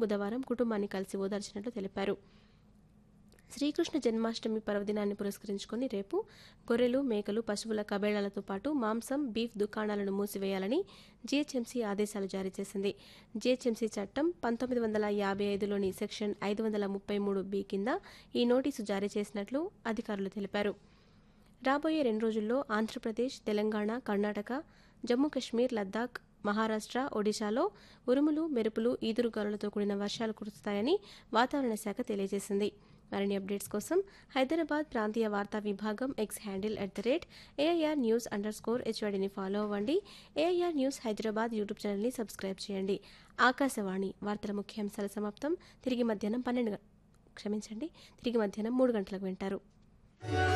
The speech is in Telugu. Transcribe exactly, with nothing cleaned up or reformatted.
బుధవారం కుటుంబాన్ని కలిసి ఓదార్చినట్లు తెలిపారు. శ్రీకృష్ణ జన్మాష్టమి పర్వదినాన్ని పురస్కరించుకుని రేపు గొర్రెలు, మేకలు, పశువుల కబేళాలతో పాటు మాంసం, బీఫ్ దుకాణాలను మూసివేయాలని జీహెచ్ఎంసీ ఆదేశాలు జారీ చేసింది. జీహెచ్ఎంసీ చట్టం పంతొమ్మిది వందల యాభై ఐదులోని సెక్షన్ ఐదు వందల ముప్పై మూడు బి కింద ఈ నోటీసు జారీ చేసినట్లు అధికారులు తెలిపారు. రాబోయే రెండు రోజుల్లో ఆంధ్రప్రదేశ్, తెలంగాణ, కర్ణాటక, జమ్మూ కశ్మీర్, లద్దాఖ్, మహారాష్ట్ర, ఒడిశాలో ఉరుములు, మెరుపులు, ఈదురుగాలులతో కూడిన వర్షాలు కురుస్తాయని వాతావరణ శాఖ తెలియజేసింది. మరిన్ని అప్డేట్స్ కోసం హైదరాబాద్ ప్రాంతీయ వార్తా విభాగం X handle at the rate AIR news under score హెచ్వైడిని follow అవ్వండి. ఏఐఆర్ న్యూస్ హైదరాబాద్ యూట్యూబ్ ఛానల్ని సబ్స్క్రైబ్ చేయండి. ఆకాశవాణి వార్తల ముఖ్యాంశాల సమాప్తం. తిరిగి మధ్యాహ్నం పన్నెండు క్షమించండి తిరిగి మధ్యాహ్నం మూడు గంటలకు వింటారు.